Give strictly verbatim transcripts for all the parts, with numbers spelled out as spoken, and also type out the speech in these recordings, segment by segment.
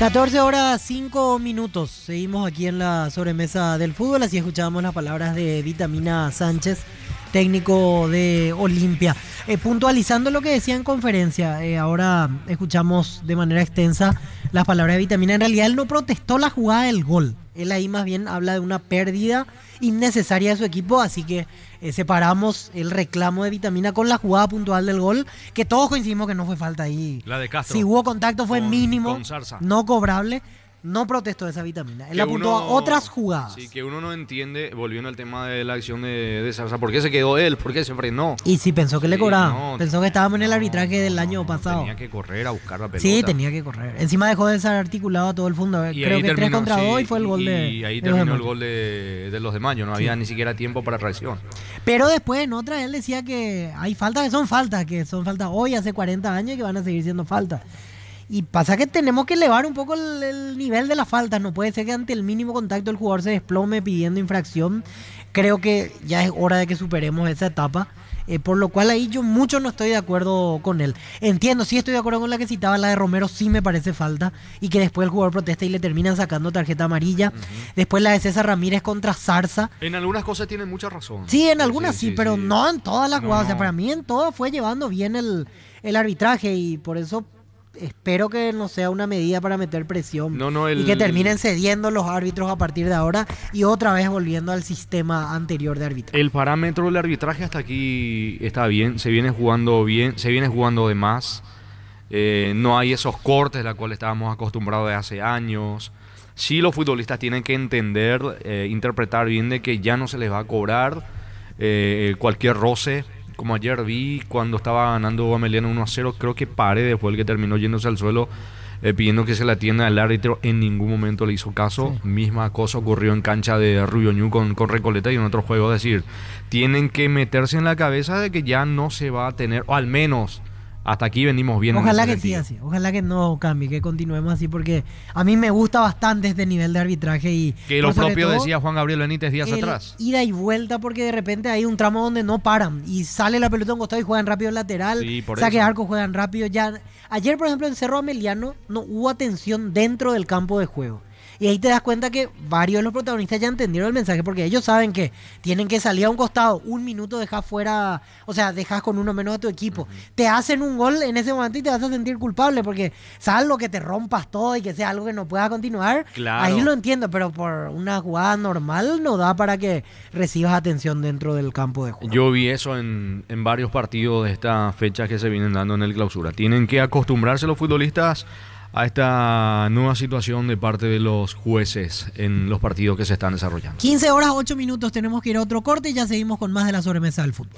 catorce horas cinco minutos. Seguimos aquí en la sobremesa del fútbol. Así escuchamos las palabras de Vitamina Sánchez, técnico de Olimpia. Eh, puntualizando lo que decía en conferencia, eh, ahora escuchamos de manera extensa las palabras de Vitamina. En realidad él no protestó la jugada del gol. Él ahí más bien habla de una pérdida innecesaria de su equipo, así que eh, separamos el reclamo de Vitamina con la jugada puntual del gol, que todos coincidimos que no fue falta ahí. La de Castro. Si hubo contacto fue con, mínimo, con Zarza. No cobrable. No protestó esa Vitamina. Él Que apuntó uno, a otras jugadas. Sí, que uno no entiende, volviendo al tema de la acción de, de Zarza, ¿por qué se quedó él? ¿Por qué se frenó? Y sí, pensó que sí, le cobraba. No, pensó que estábamos en el no, arbitraje del no, año pasado. Tenía que correr a buscar la pelota. Sí, tenía que correr. Encima dejó de ser articulado a todo el fondo. Y Creo ahí que terminó, tres contra sí, dos y fue el gol y, de. Y ahí de los terminó de el gol de, de los de Mayo. No Sí. había ni siquiera tiempo para reacción. Pero después en otra él decía que hay faltas que son faltas, que son faltas hoy hace cuarenta años y que van a seguir siendo faltas. Y pasa que tenemos que elevar un poco el, el nivel de las faltas. No puede ser que ante el mínimo contacto el jugador se desplome pidiendo infracción. Creo que ya es hora de que superemos esa etapa. Eh, por lo cual ahí yo mucho no estoy de acuerdo con él. Entiendo, sí estoy de acuerdo con la que citaba, la de Romero sí me parece falta. Y que después el jugador protesta y le terminan sacando tarjeta amarilla. Uh-huh. Después la de César Ramírez contra Zarza. En algunas cosas tiene mucha razón. Sí, en algunas sí, sí, sí pero sí. no en todas las no, jugadas. No. O sea, para mí en todas fue llevando bien el, el arbitraje y por eso... Espero que no sea una medida para meter presión no, no, el... y que terminen cediendo los árbitros a partir de ahora y otra vez volviendo al sistema anterior de arbitraje. El parámetro del arbitraje hasta aquí está bien, se viene jugando bien, se viene jugando de más. Eh, no hay esos cortes a los cuales estábamos acostumbrados de hace años. Sí, los futbolistas tienen que entender, eh, interpretar bien de que ya no se les va a cobrar eh, cualquier roce. Como ayer vi cuando estaba ganando Ameliano uno a cero, creo que Paredes fue el que terminó yéndose al suelo eh, pidiendo que se la atienda al árbitro. En ningún momento le hizo caso. Sí. Misma cosa ocurrió en cancha de Rubio Ñu con, con Recoleta y en otro juego. Es decir, tienen que meterse en la cabeza de que ya no se va a tener, o al menos hasta aquí venimos bien. Ojalá que siga así, ojalá que no cambie, que continuemos así, porque a mí me gusta bastante este nivel de arbitraje. Y que lo propio decía Juan Gabriel Benítez días atrás. Ida y vuelta, porque de repente hay un tramo donde no paran y sale la pelota a un costado y juegan rápido el lateral, sí, saque arco, juegan rápido. Ya ayer, por ejemplo, en Cerro Ameliano no hubo atención dentro del campo de juego. Y ahí te das cuenta que varios de los protagonistas ya entendieron el mensaje, porque ellos saben que tienen que salir a un costado, un minuto dejas fuera, o sea, dejas con uno menos a tu equipo. Uh-huh. Te hacen un gol en ese momento y te vas a sentir culpable, porque salvo que te rompas todo y que sea algo que no pueda continuar, claro. Ahí lo entiendo, pero por una jugada normal no da para que recibas atención dentro del campo de juego. Yo vi eso en, en varios partidos de estas fechas que se vienen dando en el clausura. Tienen que acostumbrarse los futbolistas a esta nueva situación de parte de los jueces en los partidos que se están desarrollando. quince horas, ocho minutos, tenemos que ir a otro corte y ya seguimos con más de la sobremesa del fútbol.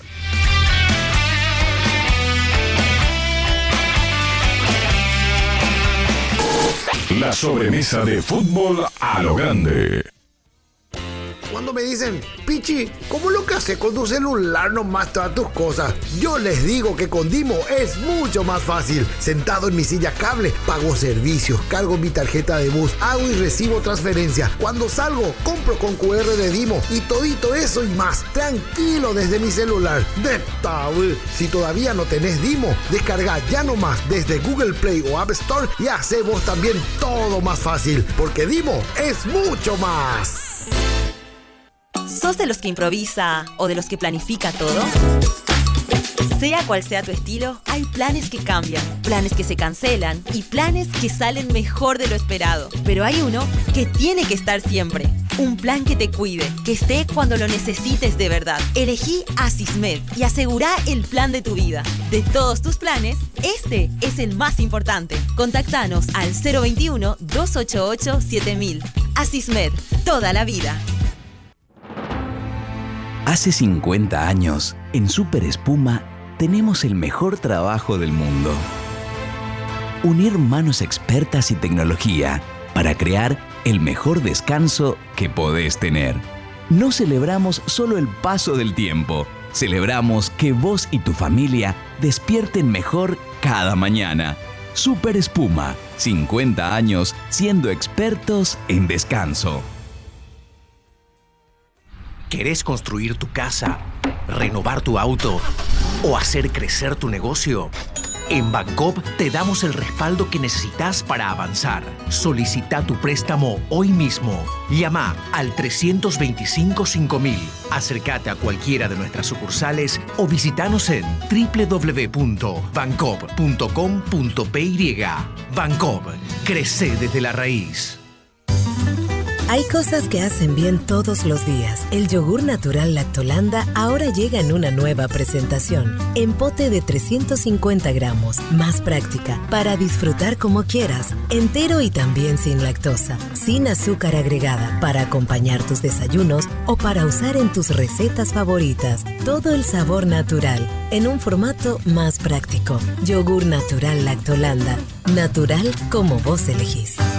La sobremesa de fútbol a lo grande. Cuando me dicen, Pichi, ¿cómo lo que haces con tu celular nomás todas tus cosas? Yo les digo que con Dimo es mucho más fácil. Sentado en mi silla cable, pago servicios, cargo mi tarjeta de bus, hago y recibo transferencia. Cuando salgo, compro con cu erre de Dimo y todito eso y más. Tranquilo desde mi celular. De tabú. Si todavía no tenés Dimo, descarga ya nomás desde Google Play o App Store y hace vos también todo más fácil. Porque Dimo es mucho más. ¿Sos de los que improvisa o de los que planifica todo? Sea cual sea tu estilo, hay planes que cambian, planes que se cancelan y planes que salen mejor de lo esperado. Pero hay uno que tiene que estar siempre. Un plan que te cuide, que esté cuando lo necesites de verdad. Elegí Asismed y asegura el plan de tu vida. De todos tus planes, este es el más importante. Contactanos al cero veintiuno, dos ochenta y ocho, siete mil. Asismed, toda la vida. Hace cincuenta años, en Super Espuma, tenemos el mejor trabajo del mundo. Unir manos expertas y tecnología para crear el mejor descanso que podés tener. No celebramos solo el paso del tiempo, celebramos que vos y tu familia despierten mejor cada mañana. Super Espuma, cincuenta años siendo expertos en descanso. ¿Querés construir tu casa, renovar tu auto o hacer crecer tu negocio? En Bancopp te damos el respaldo que necesitas para avanzar. Solicita tu préstamo hoy mismo. Llama al trescientos veinticinco cinco mil. Acércate a cualquiera de nuestras sucursales o visitanos en doble u doble u doble u punto bancop punto com punto p y. Bancopp, crece desde la raíz. Hay cosas que hacen bien todos los días. El yogur natural Lactolanda ahora llega en una nueva presentación. En pote de trescientos cincuenta gramos. Más práctica. Para disfrutar como quieras. Entero y también sin lactosa. Sin azúcar agregada. Para acompañar tus desayunos o para usar en tus recetas favoritas. Todo el sabor natural. En un formato más práctico. Yogur natural Lactolanda. Natural como vos elegís.